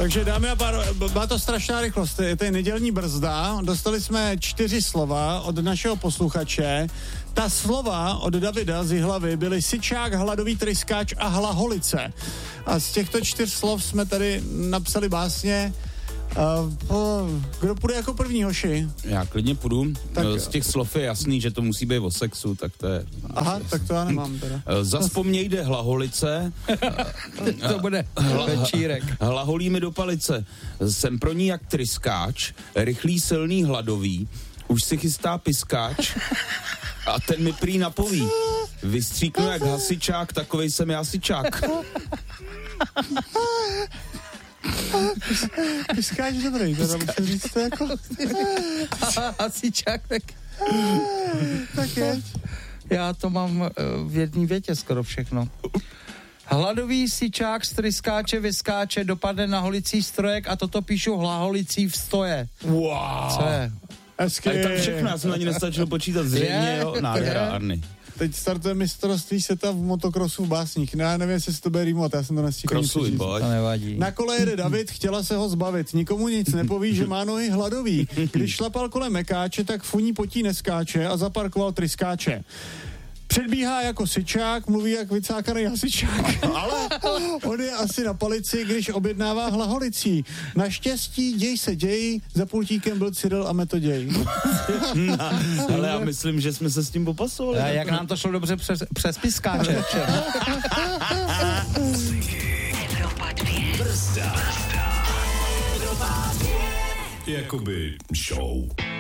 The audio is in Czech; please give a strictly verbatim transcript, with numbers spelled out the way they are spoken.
Takže dámy a pánové, byla to strašná rychlost, to je nedělní brzda, dostali jsme čtyři slova od našeho posluchače, ta slova od Davida z Jihlavy byly syčák, hladový tryskáč a hlaholice. A z těchto čtyř slov jsme tady napsali básně. Uh, po, kdo půjde jako první, hoši? Já klidně půjdu. Tak, z těch slov je jasný, že to musí být o sexu, tak to je... Aha, tak to já nemám teda. Zaspomněj jde hlaholice. To bude večírek. Hlaholí mi do palice. Jsem pro ní jak tryskáč, rychlý, silný, hladový. Už si chystá piskáč a ten mi prý napoví. Vystříknu jak hasičák, takovej jsem jásičák. Piskáč dobrý, teda musím říct to jako... Hasičák, tak... Tak jeď. Já to mám uh, v jedné větě skoro všechno. Hladový syčák z tryskáče vyskáče, dopadne na holicí strojek a toto píšu hlaholicí v stoje. Wow. Co je? Hezky. A je tam všechno, já jsem ani nestačil počítat zřejmě, jo, nádhera, Arny. Teď startuje mistrovství světa v motokrosu v básních. No, já nevím, jestli se to bude rýmovat, já jsem to nestihl. Krosuj, pojď. To nevadí. Na kole jede David, chtěla se ho zbavit. Nikomu nic nepoví, že má nohy hladový. Když šlapal kolem mekáče, tak funí potí neskáče a zaparkoval tryskáče. Předbíhá jako syčák, mluví jak vycákaný hasičák. Ale on je asi na palici, když objednává hlaholicí. Naštěstí děj se děj, za pultíkem byl Cyril a Metoděj. Ale já myslím, že jsme se s tím popasovali. A jak nám to šlo dobře přes, přes piskáče. Jakoby show.